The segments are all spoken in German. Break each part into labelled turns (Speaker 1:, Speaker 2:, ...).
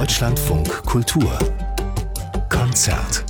Speaker 1: Deutschlandfunk Kultur Konzert.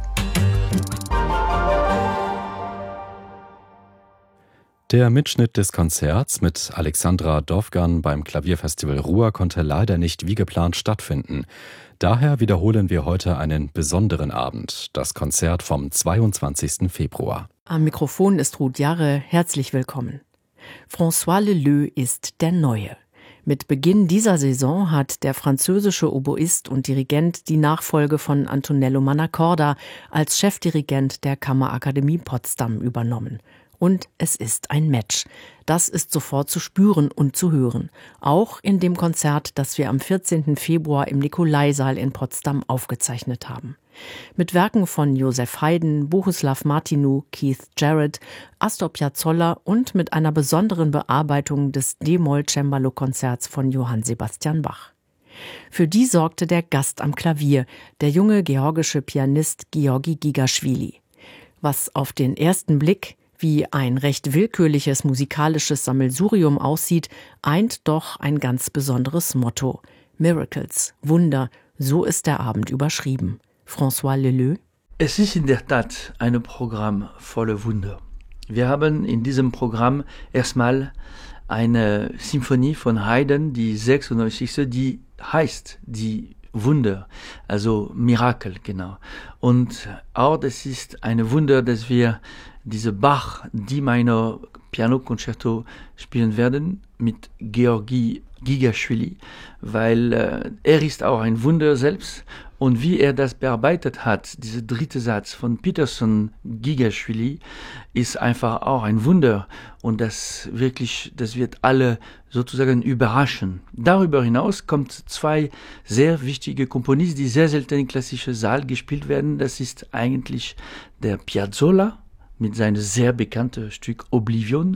Speaker 2: Der Mitschnitt des Konzerts mit Alexandra Dovgan beim Klavierfestival Ruhr konnte leider nicht wie geplant stattfinden. Daher wiederholen wir heute einen besonderen Abend, das Konzert vom 22. Februar.
Speaker 3: Am Mikrofon ist Ruth Jarre, herzlich willkommen. François Leleux ist der Neue. Mit Beginn dieser Saison hat der französische Oboist und Dirigent die Nachfolge von Antonello Mannacorda als Chefdirigent der Kammerakademie Potsdam übernommen. Und es ist ein Match. Das ist sofort zu spüren und zu hören. Auch in dem Konzert, das wir am 14. Februar im Nikolaisaal in Potsdam aufgezeichnet haben. Mit Werken von Joseph Haydn, Bohuslav Martinu, Keith Jarrett, Astor Piazzolla und mit einer besonderen Bearbeitung des D-Moll-Cembalo-Konzerts von Johann Sebastian Bach. Für die sorgte der Gast am Klavier, der junge georgische Pianist Georgi Gigaschwili. Was auf den ersten Blick wie ein recht willkürliches musikalisches Sammelsurium aussieht, eint doch ein ganz besonderes Motto. Miracles, Wunder, so ist der Abend überschrieben. François Leleux.
Speaker 4: Es ist in der Tat ein Programm voller Wunder. Wir haben in diesem Programm erstmal eine Symphonie von Haydn, die 96. die heißt die Wunder, also Miracle, genau. Und auch das ist ein Wunder, dass wir diese Bach, die meiner Piano-Concerto spielen werden, mit Georgi Gigaschwili, weil er ist auch ein Wunder selbst. Und wie er das bearbeitet hat, dieser dritte Satz von Peterson Gigaschwili, ist einfach auch ein Wunder. Und das wird alle sozusagen überraschen. Darüber hinaus kommt zwei sehr wichtige Komponisten, die sehr selten im klassischen Saal gespielt werden. Das ist eigentlich der Piazzolla mit seinem sehr bekannten Stück Oblivion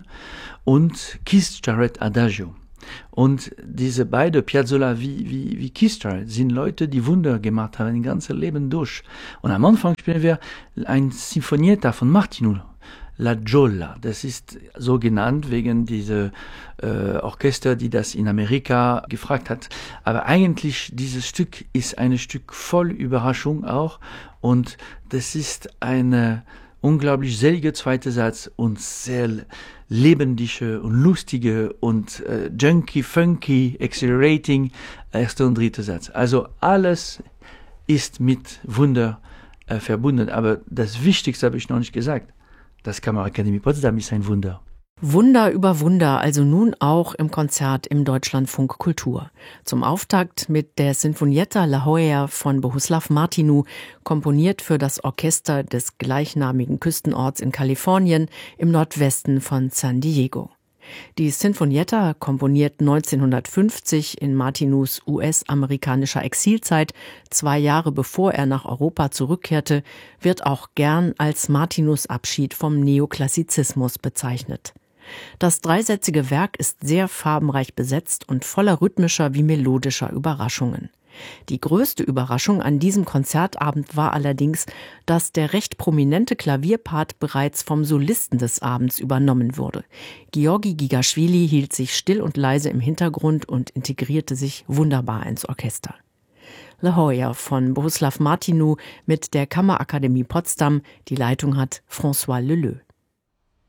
Speaker 4: und Keith Jarrett Adagio. Und diese beiden, Piazzolla wie Keith Jarrett, sind Leute, die Wunder gemacht haben, ein ganzes Leben durch. Und am Anfang spielen wir ein Sinfonietta von Martinu, La Giolla. Das ist so genannt wegen dieser Orchester, die das in Amerika gefragt hat. Aber eigentlich, dieses Stück ist ein Stück voll Überraschung auch. Und das ist eine unglaublich selige zweite Satz und sehr lebendige und lustige und junky, funky, exhilarating erster und dritter Satz. Also alles ist mit Wunder verbunden. Aber das Wichtigste habe ich noch nicht gesagt. Das Kammerakademie Potsdam ist ein Wunder.
Speaker 3: Wunder über Wunder, also nun auch im Konzert im Deutschlandfunk Kultur. Zum Auftakt mit der Sinfonietta La Jolla von Bohuslav Martinu, komponiert für das Orchester des gleichnamigen Küstenorts in Kalifornien im Nordwesten von San Diego. Die Sinfonietta, komponiert 1950 in Martinus US-amerikanischer Exilzeit, 2 Jahre bevor er nach Europa zurückkehrte, wird auch gern als Martinus Abschied vom Neoklassizismus bezeichnet. Das dreisätzige Werk ist sehr farbenreich besetzt und voller rhythmischer wie melodischer Überraschungen. Die größte Überraschung an diesem Konzertabend war allerdings, dass der recht prominente Klavierpart bereits vom Solisten des Abends übernommen wurde. Georgi Gigaschwili hielt sich still und leise im Hintergrund und integrierte sich wunderbar ins Orchester. La Jolla von Bohuslav Martinu mit der Kammerakademie Potsdam. Die Leitung hat François Leleux.